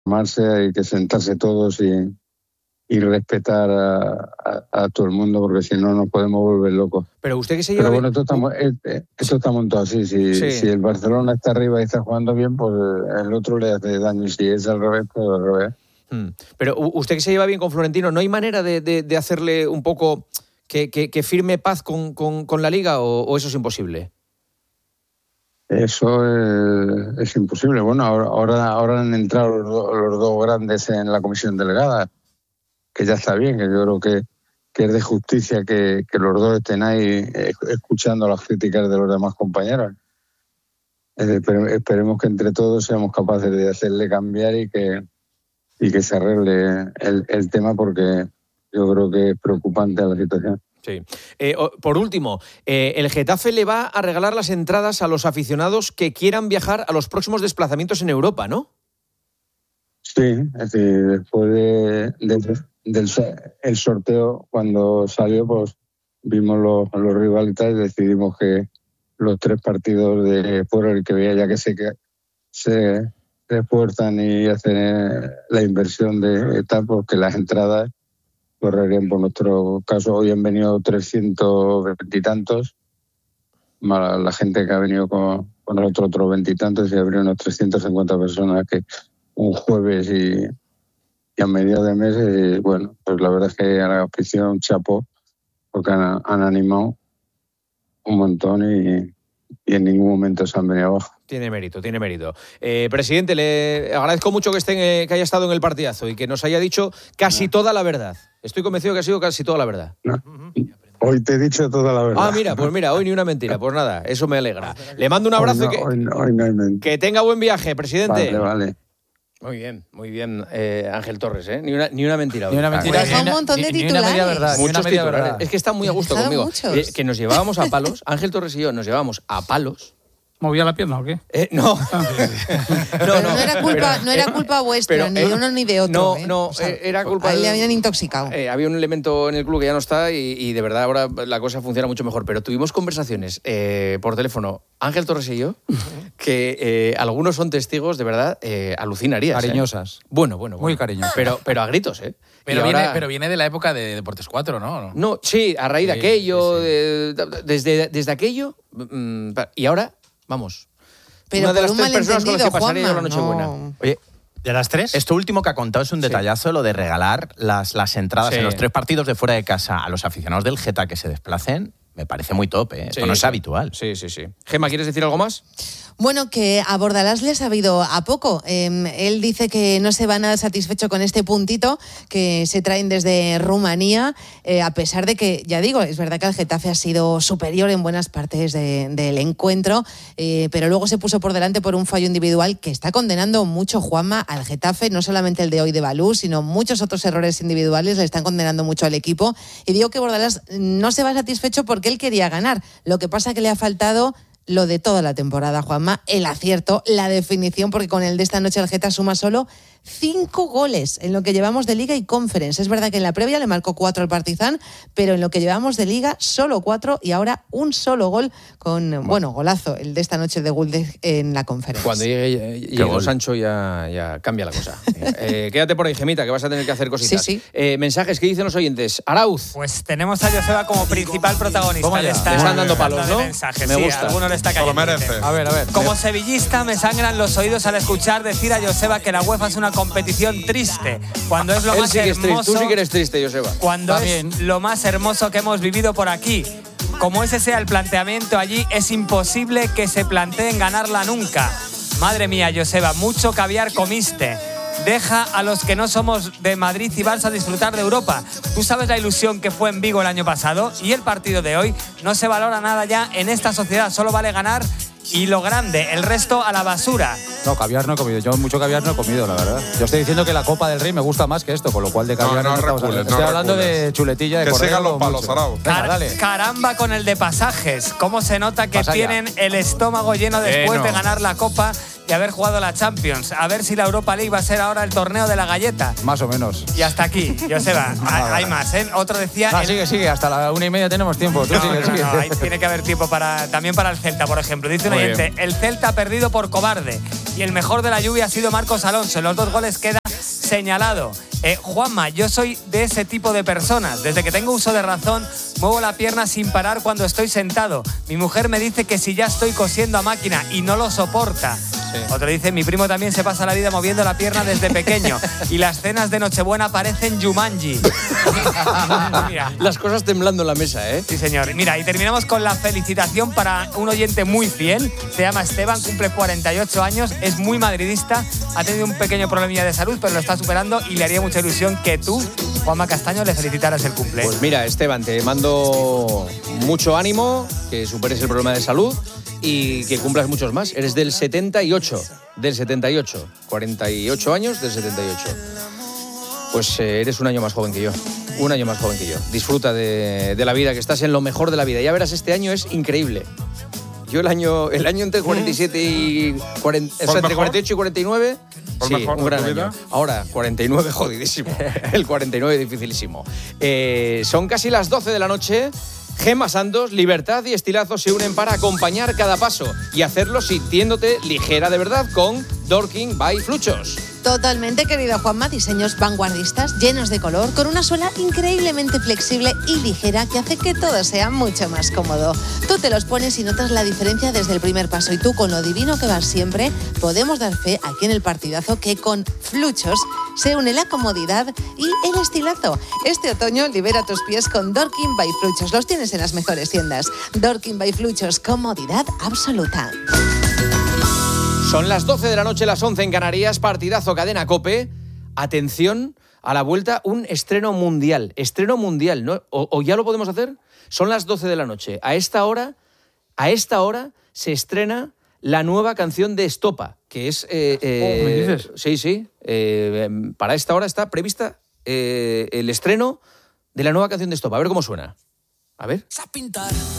formarse, hay que sentarse todos y respetar a todo el mundo, porque si no nos podemos volver locos. Pero usted que se lleva... Pero bueno, esto está montado así. Si el Barcelona está arriba y está jugando bien, pues el otro le hace daño. Y si es al revés, pues al revés. Pero usted que se lleva bien con Florentino, ¿no hay manera de hacerle un poco que firme paz con la Liga o eso es imposible? Eso es imposible. Bueno, ahora han entrado los dos grandes en la comisión delegada, que ya está bien, que yo creo que es de justicia que los dos estén ahí escuchando las críticas de los demás compañeros. Esperemos que entre todos seamos capaces de hacerle cambiar y que se arregle el tema, porque yo creo que es preocupante la situación. Sí. Por último, el Getafe le va a regalar las entradas a los aficionados que quieran viajar a los próximos desplazamientos en Europa, ¿no? Sí, es decir, después del sorteo, cuando salió, pues vimos los rivales y tal, y decidimos que los 3 partidos de fuera, el que veía, ya que se esfuerzan y hacen la inversión de tal, porque las entradas correrían por nuestro caso. Hoy han venido 320 y tantos, más la gente que ha venido con nosotros otros 20 y tantos, y habría unos 350 personas que un jueves y a mediados de mes. Y bueno, pues la verdad es que a la afición chapo, porque han animado un montón y en ningún momento se han venido abajo. Tiene mérito. Presidente, le agradezco mucho que haya estado en el partidazo y que nos haya dicho casi toda la verdad. Estoy convencido que ha sido casi toda la verdad. No. Hoy te he dicho toda la verdad. Pues mira, hoy ni una mentira. Pues nada, eso me alegra. Le mando un abrazo hoy no hay mentira. Que tenga buen viaje, presidente. Vale. Muy bien, Ángel Torres, ¿eh? Ni una mentira. Ni una mentira. Deja un montón de titulares. Ni una media verdad. Muchos titulares. Es que está muy a gusto conmigo. Que nos llevábamos a palos, Ángel Torres y yo nos llevábamos a palos. ¿Movía la pierna o qué? No. No era culpa vuestra, ni de uno ni de otro. No, o sea, era culpa... A él le habían intoxicado. Había un elemento en el club que ya no está y de verdad ahora la cosa funciona mucho mejor. Pero tuvimos conversaciones por teléfono, Ángel Torres y yo, que algunos son testigos, de verdad, alucinarías. Cariñosas. Bueno. Muy cariñosas. Pero a gritos, ¿eh? Pero viene de la época de Deportes 4, ¿no? No, sí, a raíz de aquello, desde aquello, y ahora... Vamos. Pero una de las 3 personas con las que Juanma, pasaría yo la Nochebuena. no. Oye, ¿de las 3? esto último que ha contado es un detallazo, lo de regalar las entradas en los 3 partidos de fuera de casa a los aficionados del Geta que se desplacen. Me parece muy top, ¿eh? Esto no es habitual. Sí. Gemma, ¿quieres decir algo más? Bueno, que a Bordalás le ha sabido a poco. Él dice que no se va nada satisfecho con este puntito que se traen desde Rumanía, a pesar de que, ya digo, es verdad que el Getafe ha sido superior en buenas partes del encuentro, pero luego se puso por delante por un fallo individual que está condenando mucho, Juanma, al Getafe, no solamente el de hoy de Balú, sino muchos otros errores individuales le están condenando mucho al equipo. Y digo que Bordalás no se va satisfecho porque él quería ganar. Lo que pasa que le ha faltado lo de toda la temporada, Juanma, el acierto, la definición, porque con el de esta noche el Geta suma solo 5 goles en lo que llevamos de Liga y Conference. Es verdad que en la previa le marcó 4 al Partizan, pero en lo que llevamos de Liga solo 4 y ahora un solo gol con, golazo, el de esta noche de Gulde en la Conference. Cuando llegue Sancho ya cambia la cosa. Quédate por ahí, Gemita, que vas a tener que hacer cositas. Sí. Mensajes, ¿qué dicen los oyentes? Arauz. Pues tenemos a Joseba como principal protagonista. Le están dando palos, ¿no? Me gusta. Alguno le está cayendo. Lo merece. A ver. Como sevillista me sangran los oídos al escuchar decir a Joseba que la UEFA es una competición triste, cuando es lo más hermoso. Tú sí que eres triste, Joseba. Cuando es lo más hermoso que hemos vivido por aquí. Como ese sea el planteamiento allí, es imposible que se planteen ganarla nunca. Madre mía, Joseba, mucho caviar comiste. Deja a los que no somos de Madrid y Barça disfrutar de Europa. Tú sabes la ilusión que fue en Vigo el año pasado y el partido de hoy. No se valora nada ya en esta sociedad, solo vale ganar y lo grande, el resto a la basura. No, caviar no he comido. Yo mucho caviar no he comido, la verdad. Yo estoy diciendo que la Copa del Rey me gusta más que esto, con lo cual de caviar no estamos hablando. Estoy hablando de chuletilla, de que cordero. sigan los palos, Arau. Caramba con el de pasajes. Cómo se nota que tienen el estómago lleno después de ganar la Copa. y haber jugado la Champions. A ver si la Europa League va a ser ahora el torneo de la galleta. Más o menos. Y hasta aquí, Joseba. Hay más, ¿eh? Otro decía... Sigue, hasta la 1:30 tenemos tiempo. Tú sigue. Ahí tiene que haber tiempo también para el Celta, por ejemplo. Dice un oyente, el Celta ha perdido por cobarde y el mejor de la lluvia ha sido Marcos Alonso. En los 2 goles queda señalado. Juanma, yo soy de ese tipo de personas. Desde que tengo uso de razón, muevo la pierna sin parar cuando estoy sentado. Mi mujer me dice que si ya estoy cosiendo a máquina y no lo soporta. Sí. Otro dice, mi primo también se pasa la vida moviendo la pierna desde pequeño y las cenas de Nochebuena parecen Jumanji. Mira. Las cosas temblando en la mesa, ¿eh? Sí, señor. Mira, y terminamos con la felicitación para un oyente muy fiel. Se llama Esteban, cumple 48 años, es muy madridista, ha tenido un pequeño problemilla de salud, pero lo está superando y le haría mucha ilusión que tú, Juanma Castaño, le felicitaras el cumple. Pues mira, Esteban, te mando mucho ánimo, que superes el problema de salud y que cumplas muchos más. Eres del 78, 48 años del 78. Pues eres un año más joven que yo. Disfruta de la vida, que estás en lo mejor de la vida. Ya verás, este año es increíble. Yo el año entre 47 y 40, o sea, entre 48 y 49, sí, un gran año. Ahora, 49, jodidísimo. El 49, dificilísimo. Son casi las 12 de la noche. Gemma Santos, Libertad y Estilazo se unen para acompañar cada paso y hacerlo sintiéndote ligera de verdad con Dorking by Fluchos. Totalmente, querido Juanma, diseños vanguardistas, llenos de color, con una suela increíblemente flexible y ligera que hace que todo sea mucho más cómodo. Tú te los pones y notas la diferencia desde el primer paso y tú, con lo divino que vas siempre, podemos dar fe aquí en el Partidazo que con Fluchos se une la comodidad y el estilazo. Este otoño libera tus pies con Dorking by Fluchos. Los tienes en las mejores tiendas. Dorking by Fluchos, comodidad absoluta. Son las 12 de la noche, las 11 en Canarias, Partidazo, Cadena COPE. Atención, a la vuelta, un estreno mundial, ¿no? ¿O ya lo podemos hacer? Son las 12 de la noche. A esta hora se estrena la nueva canción de Estopa, que es... ¿me dices? Sí. Para esta hora está prevista el estreno de la nueva canción de Estopa. A ver cómo suena. A ver. A pintar